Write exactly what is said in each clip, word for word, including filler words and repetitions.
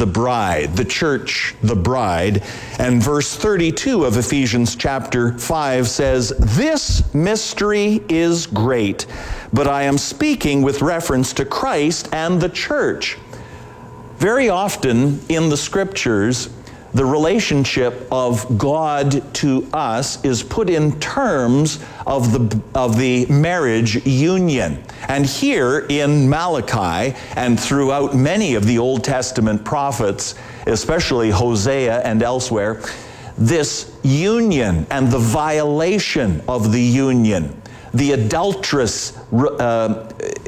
the bride, the church, the bride. And verse thirty-two of Ephesians chapter five says, "This mystery is great, but I am speaking with reference to Christ and the church." Very often in the scriptures, the relationship of God to us is put in terms of the, of the marriage union. And here in Malachi and throughout many of the Old Testament prophets, especially Hosea and elsewhere, this union and the violation of the union, the adulterous uh,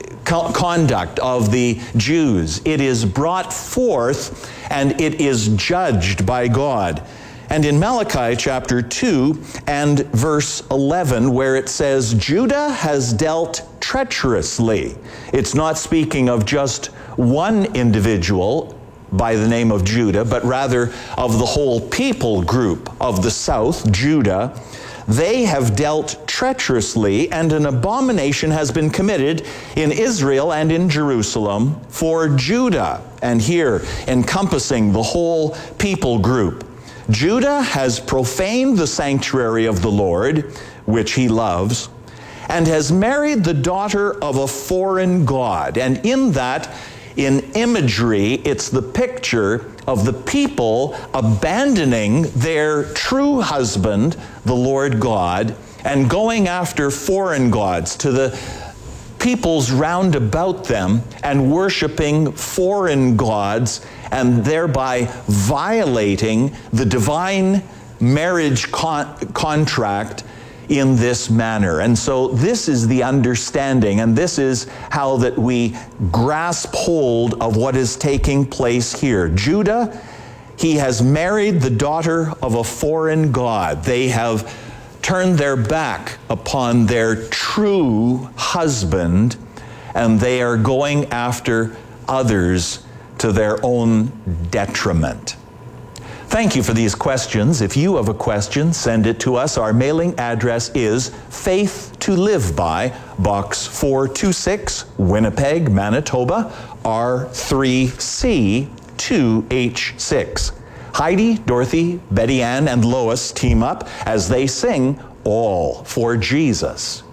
conduct of the Jews, it is brought forth and it is judged by God. And in Malachi chapter two and verse eleven, where it says, "Judah has dealt treacherously," it's not speaking of just one individual by the name of Judah, but rather of the whole people group of the south, Judah. "They have dealt treacherously, and an abomination has been committed in Israel and in Jerusalem for Judah." And here, encompassing the whole people group. "Judah has profaned the sanctuary of the Lord, which he loves, and has married the daughter of a foreign god." And in that, in imagery, it's the picture of the people abandoning their true husband, the Lord God, and going after foreign gods to the peoples round about them and worshiping foreign gods, and thereby violating the divine marriage con- contract in this manner. And so this is the understanding, and this is how that we grasp hold of what is taking place here. Judah, he has married the daughter of a foreign god. They have turned their back upon their true husband, and they are going after others to their own detriment. Thank you for these questions. If you have a question, send it to us. Our mailing address is Faith to Live By, Box four two six, Winnipeg, Manitoba, R three C two H six. Heidi, Dorothy, Betty Ann, and Lois team up as they sing All for Jesus.